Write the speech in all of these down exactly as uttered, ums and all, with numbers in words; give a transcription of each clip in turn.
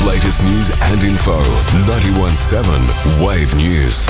latest news and info. ninety-one point seven Wave News.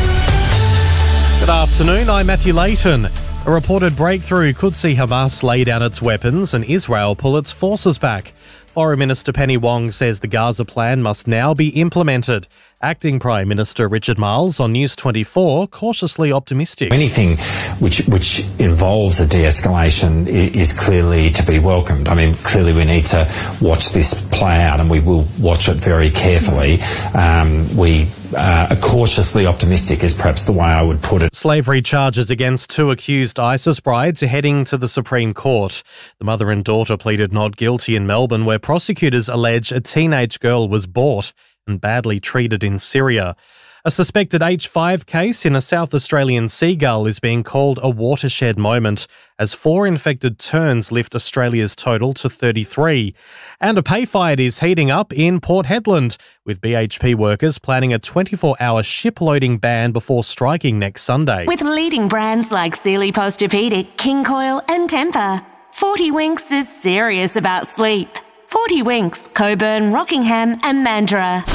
Good afternoon, I'm Matthew Layton. A reported breakthrough could see Hamas lay down its weapons and Israel pull its forces back. Foreign Minister Penny Wong says the Gaza plan must now be implemented. Acting Prime Minister Richard Marles on News twenty-four cautiously optimistic. Anything which which involves a de-escalation is clearly to be welcomed. I mean, clearly we need to watch this play out, and we will watch it very carefully. Um, we uh, are cautiously optimistic is perhaps the way I would put it. Slavery charges against two accused ISIS brides are heading to the Supreme Court. The mother and daughter pleaded not guilty in Melbourne, where prosecutors allege a teenage girl was bought and badly treated in Syria. A suspected H five case in a South Australian seagull is being called a watershed moment as four infected terns lift Australia's total to thirty-three. And a pay fight is heating up in Port Hedland, with B H P workers planning a twenty-four hour ship loading ban before striking next Sunday. With leading brands like Sealy Posturepedic, King Coil and Tempur, forty Winks is serious about sleep. forty Winks, Coburn, Rockingham and Mandurah.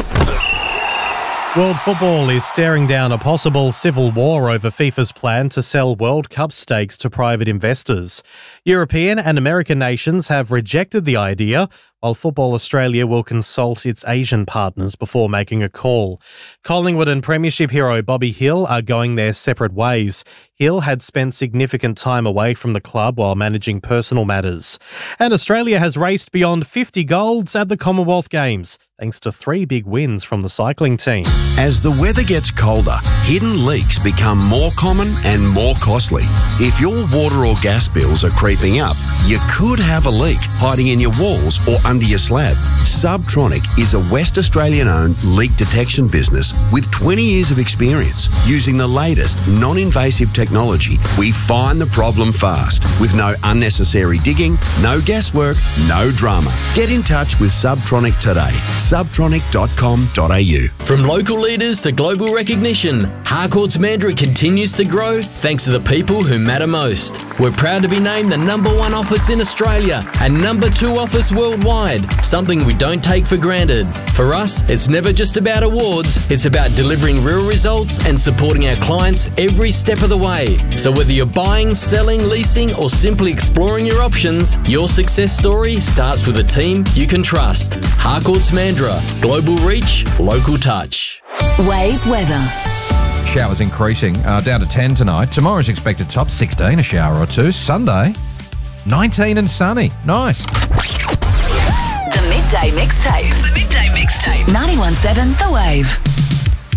World football is staring down a possible civil war over FIFA's plan to sell World Cup stakes to private investors. European and American nations have rejected the idea, while Football Australia will consult its Asian partners before making a call. Collingwood and Premiership hero Bobby Hill are going their separate ways. Hill had spent significant time away from the club while managing personal matters. And Australia has raced beyond fifty golds at the Commonwealth Games, thanks to three big wins from the cycling team. As the weather gets colder, hidden leaks become more common and more costly. If your water or gas bills are creeping up, you could have a leak hiding in your walls or under your slab. Subtronic is a West Australian-owned leak detection business with twenty years of experience. Using the latest non-invasive technology, we find the problem fast with no unnecessary digging, no guesswork, no drama. Get in touch with Subtronic today. subtronic dot com dot a u. From local leaders to global recognition, Harcourts Mandurah continues to grow thanks to the people who matter most. We're proud to be named the number one office in Australia and number two office worldwide, something we don't take for granted. For us, it's never just about awards, it's about delivering real results and supporting our clients every step of the way. So whether you're buying, selling, leasing or simply exploring your options, your success story starts with a team you can trust. Harcourts Mandurah, global reach, local touch. Wave weather. Showers increasing, uh, down to ten tonight. Tomorrow's expected top sixteen, a shower or two. Sunday, nineteen and sunny. Nice. The Midday Mixtape. The Midday Mixtape. ninety-one point seven The Wave.